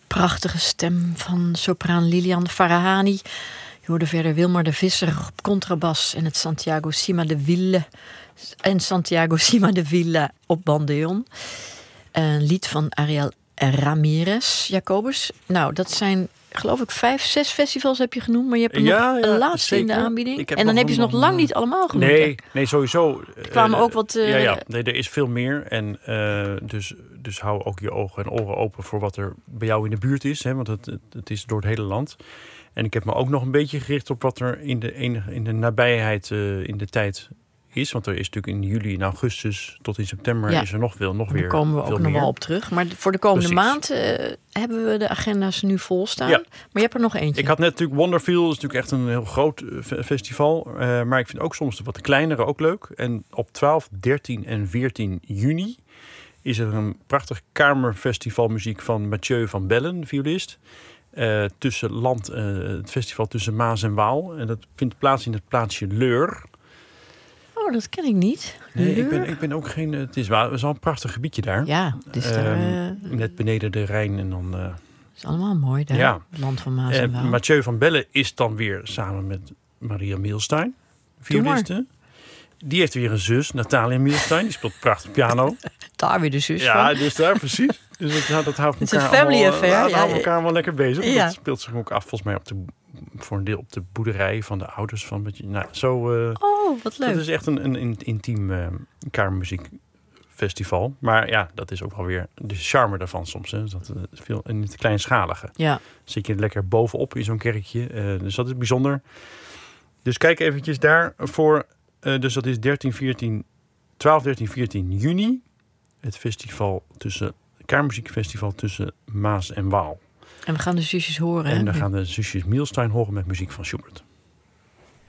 prachtige stem van sopraan Lilian Farahani. Je hoorde verder Wilmar de Visser op contrabas en het Santiago Sima de Villa op bandeon. Een lied van Ariel Ramirez, Jacobus. Nou, dat zijn, geloof ik, 5, 6 festivals heb je genoemd, maar je hebt er nog een laatste zeker in de aanbieding. En dan heb je ze nog lang niet allemaal genoemd. Nee, sowieso. Er kwamen ook wat... Nee, er is veel meer. En dus hou ook je ogen en oren open voor wat er bij jou in de buurt is. Hè, want het is door het hele land. En ik heb me ook nog een beetje gericht op wat er in de nabijheid in de tijd is. Want er is natuurlijk in juli en augustus tot in september is er nog weer. Daar komen we ook nog wel op terug. Maar voor de komende maand hebben we de agenda's nu vol staan. Ja. Maar je hebt er nog eentje. Ik had net natuurlijk Wonderfeel. Dat is natuurlijk echt een heel groot festival. Maar ik vind ook soms de wat kleinere ook leuk. En op 12, 13 en 14 juni is er een prachtig kamerfestivalmuziek van Mathieu van Bellen, violist. Het festival tussen Maas en Waal. En dat vindt plaats in het plaatsje Leur. Oh, dat ken ik niet. Nee, ik ben ook geen... Het is wel een prachtig gebiedje daar. Ja, dus net beneden de Rijn en dan... Het is allemaal mooi daar, het land van Maas en Waal. Mathieu van Bellen is dan weer samen met Maria Mielstein, violiste. Die heeft weer een zus, Natalia Mielstein. Die speelt prachtig piano. Daar weer de zus van. van. Ja, dus daar, precies. Dus dat houdt elkaar, het is een family affair. Dat houdt elkaar wel lekker bezig. Ja. Dat speelt zich ook af, volgens mij, voor een deel op de boerderij van de ouders van. Nou, zo. Wat leuk. Dat is echt een intiem kamermuziekfestival. Maar ja, dat is ook wel weer de charme daarvan soms. Hè. Dat veel in het kleinschalige. Ja. Zit je lekker bovenop in zo'n kerkje. Dus dat is bijzonder. Dus kijk eventjes daarvoor. Dus dat is 12, 13, 14 juni. Het kamermuziekfestival tussen Maas en Waal. En we gaan de zusjes horen. En dan gaan de zusjes Mielstein horen met muziek van Schubert.